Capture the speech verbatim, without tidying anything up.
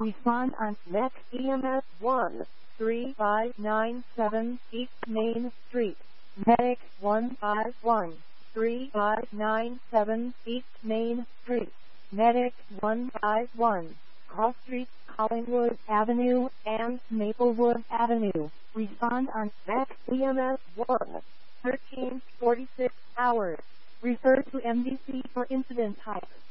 Respond on next E M S one three five nine seven East Main Street. Medic one five one three five nine seven East Main Street. Medic one five one Cross Street, Collingwood Avenue, and Maplewood Avenue. Respond on next E M S one thirteen forty-six hours. Refer to M D C for incident type.